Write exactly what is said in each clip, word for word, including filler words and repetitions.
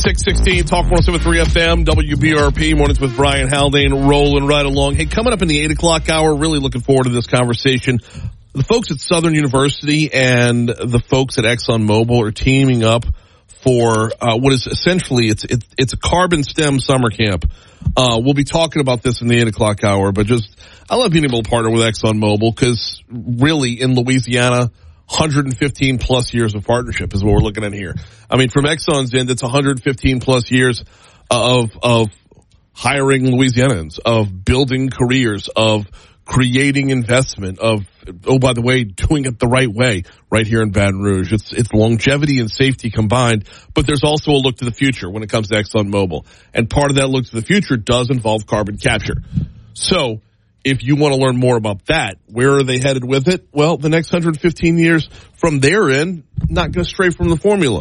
six sixteen, Talk one oh seven point three F M, W B R P, mornings with Brian Haldane, rolling right along. Hey, coming up in the eight o'clock hour, really looking forward to this conversation. The folks at Southern University and the folks at ExxonMobil are teaming up for uh, what is essentially, it's, it's, it's a carbon stem summer camp. Uh, we'll be talking about this in the eight o'clock hour, but just, I love being able to partner with ExxonMobil because really in Louisiana, one hundred fifteen plus years of partnership is what we're looking at here. I mean, from Exxon's end, it's one hundred fifteen plus years of, of hiring Louisianans, of building careers, of creating investment, of, oh, by the way, doing it the right way right here in Baton Rouge. It's, it's longevity and safety combined, but there's also a look to the future when it comes to ExxonMobil. And part of that look to the future does involve carbon capture. So, if you want to learn more about that, where are they headed with it? Well, the next one hundred fifteen years from their end, not going to stray from the formula.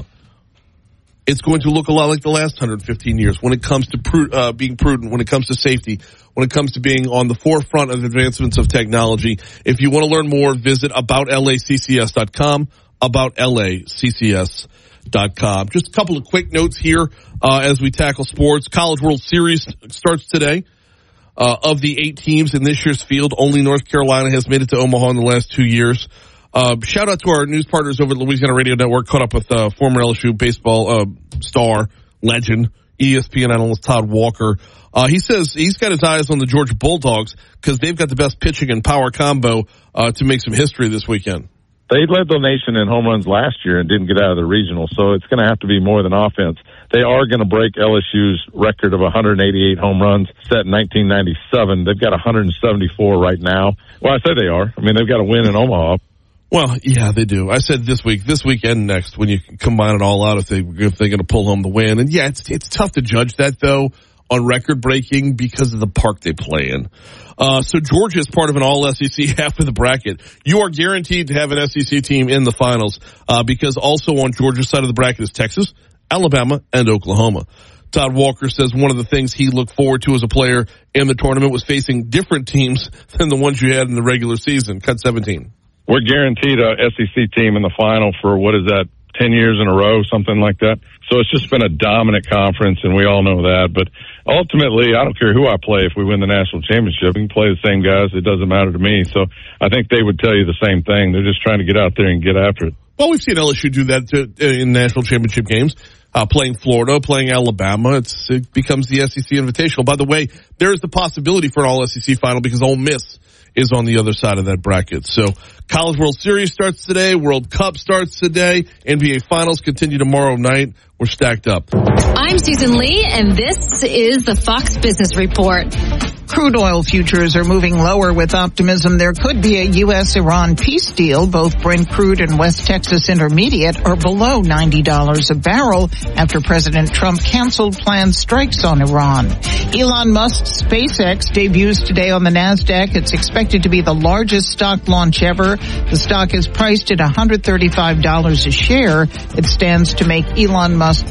It's going to look a lot like the last one hundred fifteen years when it comes to pru- uh, being prudent, when it comes to safety, when it comes to being on the forefront of advancements of technology. If you want to learn more, visit about L A C C S dot com, about L A C C S dot com. Just a couple of quick notes here uh, as we tackle sports. College World Series starts today. Uh, of the eight teams in this year's field, only North Carolina has made it to Omaha in the last two years. Uh, shout out to our news partners over at Louisiana Radio Network, caught up with uh, former L S U baseball uh, star, legend, E S P N analyst Todd Walker. Uh, he says he's got his eyes on the Georgia Bulldogs because they've got the best pitching and power combo uh, to make some history this weekend. They led the nation in home runs last year and didn't get out of the regional, so it's going to have to be more than offense. They are going to break L S U's record of one hundred eighty-eight home runs set in nineteen ninety-seven. They've got one hundred seventy-four right now. Well, I said they are. I mean, they've got to win in Omaha. Well, yeah, they do. I said this week, this week and next, when you combine it all out, if they if they're going to pull home the win. And yeah, it's it's tough to judge that though on record breaking because of the park they play in. Uh, so Georgia is part of an all S E C half of the bracket. You are guaranteed to have an S E C team in the finals, uh, because also on Georgia's side of the bracket is Texas, Alabama, and Oklahoma. Todd Walker says one of the things he looked forward to as a player in the tournament was facing different teams than the ones you had in the regular season. Cut seventeen. We're guaranteed a S E C team in the final for, what is that, ten years in a row, something like that. So it's just been a dominant conference, and we all know that. But ultimately, I don't care who I play if we win the national championship. We can play the same guys. It doesn't matter to me. So I think they would tell you the same thing. They're just trying to get out there and get after it. Well, we've seen L S U do that to, in national championship games, uh, playing Florida, playing Alabama. It's, it becomes the S E C Invitational. By the way, there is the possibility for an all S E C final because Ole Miss is on the other side of that bracket. So College World Series starts today. World Cup starts today. N B A Finals continue tomorrow night. We're stacked up. I'm Susan Lee, and this is the Fox Business Report. Crude oil futures are moving lower with optimism there could be a U S Iran peace deal. Both Brent crude and West Texas Intermediate are below ninety dollars a barrel after President Trump canceled planned strikes on Iran. Elon Musk's SpaceX debuts today on the NASDAQ. It's expected to be the largest stock launch ever. The stock is priced at one hundred thirty-five dollars a share. It stands to make Elon Musk